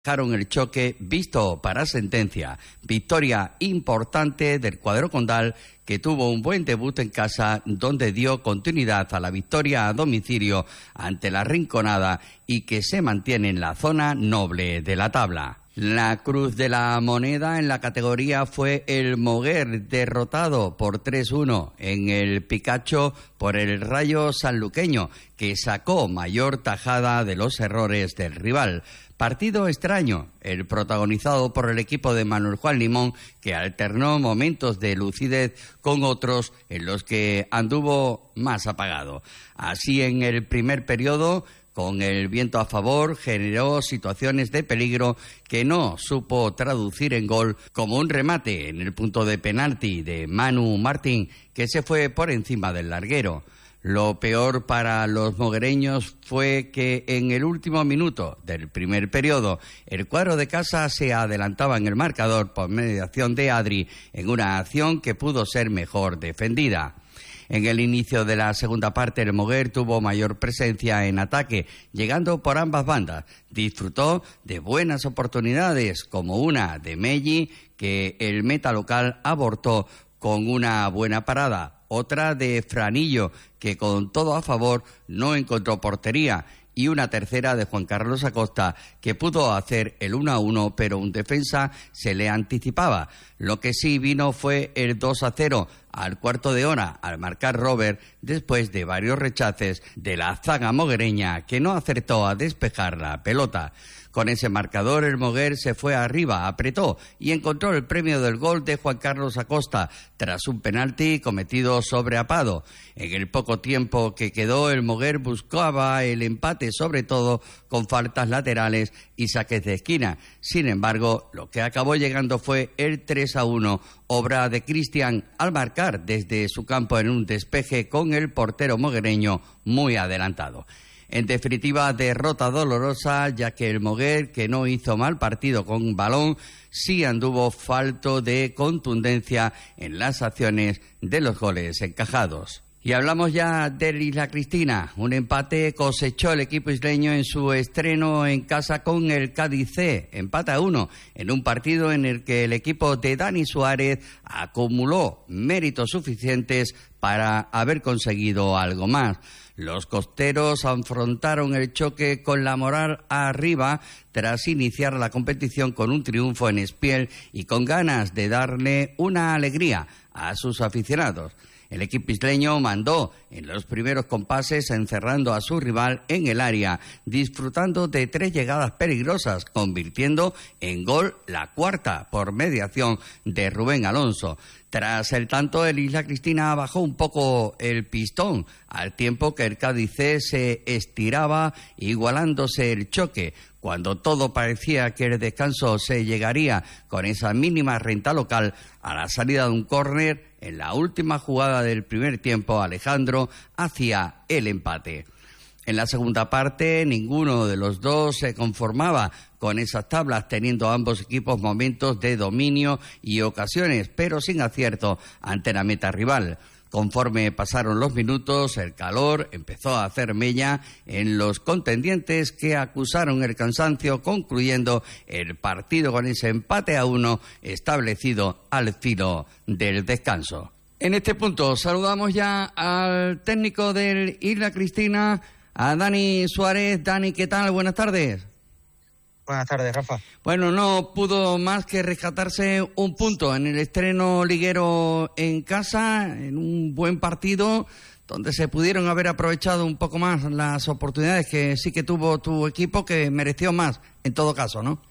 Dejaron el choque visto para sentencia. Victoria importante del cuadro condal, que tuvo un buen debut en casa, donde dio continuidad a la victoria a domicilio ante la Rinconada y que se mantiene en la zona noble de la tabla. La cruz de la moneda en la categoría fue el Moguer, derrotado por 3-1 en el Picacho por el Rayo sanluqueño, que sacó mayor tajada de los errores del rival. Partido extraño, el protagonizado por el equipo de Manuel Juan Limón, que alternó momentos de lucidez con otros en los que anduvo más apagado. Así, en el primer periodo, con el viento a favor, generó situaciones de peligro que no supo traducir en gol, como un remate en el punto de penalti de Manu Martín, que se fue por encima del larguero. Lo peor para los moguereños fue que en el último minuto del primer periodo el cuadro de casa se adelantaba en el marcador por mediación de Adri en una acción que pudo ser mejor defendida. En el inicio de la segunda parte, el Moguer tuvo mayor presencia en ataque, llegando por ambas bandas. Disfrutó de buenas oportunidades, como una de Melli, que el meta local abortó con una buena parada. Otra de Franillo, que con todo a favor no encontró portería, y una tercera de Juan Carlos Acosta, que pudo hacer el 1-1, pero un defensa se le anticipaba. Lo que sí vino fue el 2-0 al cuarto de hora, al marcar Robert, después de varios rechaces de la zaga moguereña, que no acertó a despejar la pelota. Con ese marcador, el Moguer se fue arriba, apretó y encontró el premio del gol de Juan Carlos Acosta, tras un penalti cometido sobre Apado. En el poco tiempo que quedó, el Moguer buscaba el empate, sobre todo con faltas laterales y saques de esquina. Sin embargo, lo que acabó llegando fue el 3-1, obra de Cristian, al marcar desde su campo en un despeje con el portero moguereño muy adelantado. En definitiva, derrota dolorosa, ya que el Moguer, que no hizo mal partido con balón, sí anduvo falto de contundencia en las acciones de los goles encajados. Y hablamos ya del Isla Cristina. Un empate cosechó el equipo isleño en su estreno en casa con el Cádiz C. Empate a 1 en un partido en el que el equipo de Dani Suárez acumuló méritos suficientes para haber conseguido algo más. Los costeros afrontaron el choque con la moral arriba tras iniciar la competición con un triunfo en Espiel y con ganas de darle una alegría a sus aficionados. El equipo isleño mandó en los primeros compases, encerrando a su rival en el área, disfrutando de 3 llegadas peligrosas, convirtiendo en gol la cuarta por mediación de Rubén Alonso. Tras el tanto, el Isla Cristina bajó un poco el pistón, al tiempo que el Cádiz C se estiraba, igualándose el choque. Cuando todo parecía que el descanso se llegaría con esa mínima renta local, a la salida de un córner, en la última jugada del primer tiempo, Alejandro hacía el empate. En la segunda parte, ninguno de los dos se conformaba con esas tablas, teniendo ambos equipos momentos de dominio y ocasiones, pero sin acierto ante la meta rival. Conforme pasaron los minutos, el calor empezó a hacer mella en los contendientes, que acusaron el cansancio, concluyendo el partido con ese empate a 1 establecido al filo del descanso. En este punto saludamos ya al técnico del Isla Cristina, a Dani Suárez. Dani, ¿qué tal? Buenas tardes. Buenas tardes, Rafa. Bueno, no pudo más que rescatarse un punto en el estreno liguero en casa, en un buen partido donde se pudieron haber aprovechado un poco más las oportunidades que sí que tuvo tu equipo, que mereció más en todo caso, ¿no?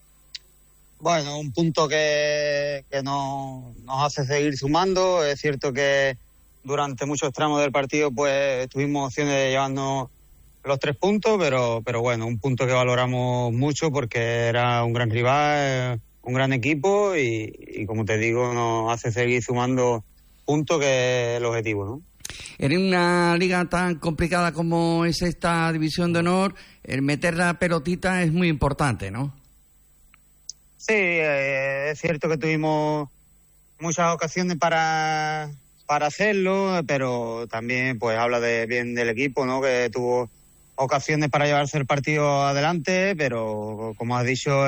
Bueno, un punto que nos hace seguir sumando. Es cierto que durante muchos tramos del partido pues tuvimos opciones de llevarnos los 3 puntos, pero bueno, un punto que valoramos mucho porque era un gran rival, un gran equipo y como te digo, nos hace seguir sumando puntos, que es el objetivo, ¿no? En una liga tan complicada como es esta División de Honor, el meter la pelotita es muy importante, ¿no? Sí, es cierto que tuvimos muchas ocasiones para hacerlo, pero también pues habla bien del equipo, ¿no? Que tuvo ocasiones para llevarse el partido adelante, pero como has dicho,